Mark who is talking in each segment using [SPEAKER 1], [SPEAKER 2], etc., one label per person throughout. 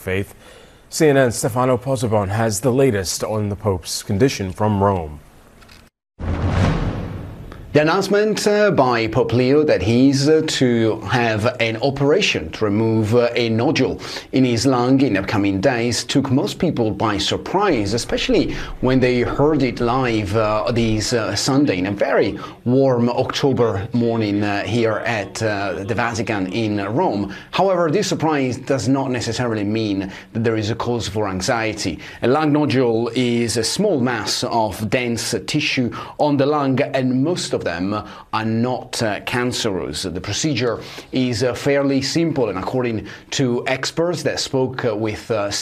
[SPEAKER 1] faith. CNN's Stefano Pozzebon has the latest on the Pope's condition from Rome.
[SPEAKER 2] The announcement by Pope Leo that he's to have an operation to remove a nodule in his lung in upcoming days took most people by surprise, especially when they heard it live this Sunday in a very warm October morning here at the Vatican in Rome. However, this surprise does not necessarily mean that there is a cause for anxiety. A lung nodule is a small mass of dense tissue on the lung, and most of them are not cancerous. The procedure is fairly simple, and according to experts that spoke with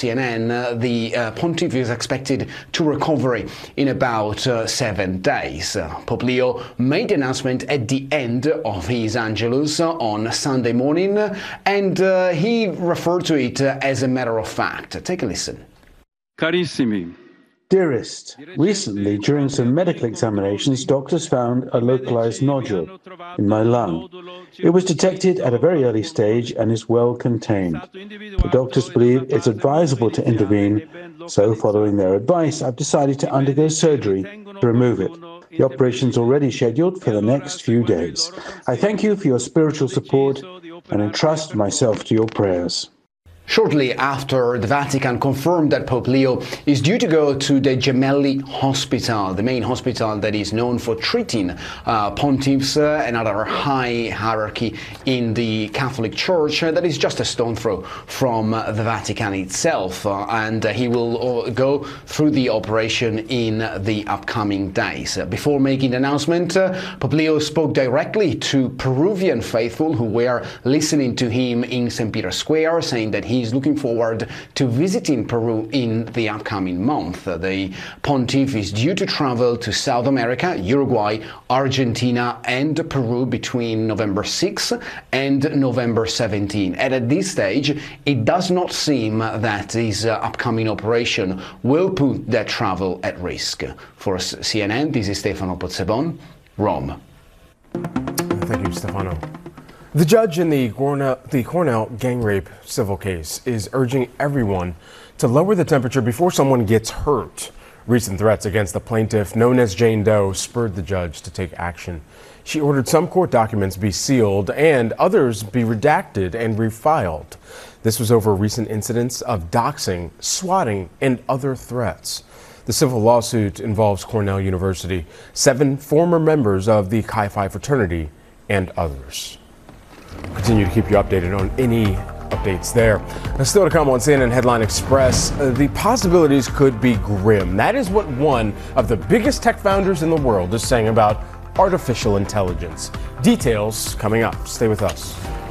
[SPEAKER 2] CNN, the pontiff is expected to recover in about 7 days. Pope Leo made the announcement at the end of his Angelus on Sunday morning, and he referred to it as a matter of fact. Take a listen.
[SPEAKER 3] Carissimi.
[SPEAKER 4] Dearest, recently during some medical examinations, doctors found a localized nodule in my lung. It was detected at a very early stage and is well contained. The doctors believe it's advisable to intervene, so following their advice, I've decided to undergo surgery to remove it. The operation's already scheduled for the next few days. I thank you for your spiritual support and entrust myself to your prayers.
[SPEAKER 2] Shortly after, the Vatican confirmed that Pope Leo is due to go to the Gemelli Hospital, the main hospital that is known for treating pontiffs, another high hierarchy in the Catholic Church that is just a stone throw from the Vatican itself. And he will go through the operation in the upcoming days. Before making the announcement, Pope Leo spoke directly to Peruvian faithful who were listening to him in St. Peter's Square, saying that he's looking forward to visiting Peru in the upcoming month. The pontiff is due to travel to South America, Uruguay, Argentina and Peru between November 6 and November 17. And at this stage, it does not seem that his upcoming operation will put that travel at risk. For CNN, this is Stefano Pozzebon, Rome.
[SPEAKER 1] Thank you, Stefano. The judge in the Cornell gang rape civil case is urging everyone to lower the temperature before someone gets hurt. Recent threats against the plaintiff, known as Jane Doe, spurred the judge to take action. She ordered some court documents be sealed and others be redacted and refiled. This was over recent incidents of doxing, swatting, and other threats. The civil lawsuit involves Cornell University, 7 former members of the Chi Phi fraternity, and others. We'll continue to keep you updated on any updates there. Now, still to come on CNN Headline Express, the possibilities could be grim. That is what one of the biggest tech founders in the world is saying about artificial intelligence. Details coming up. Stay with us.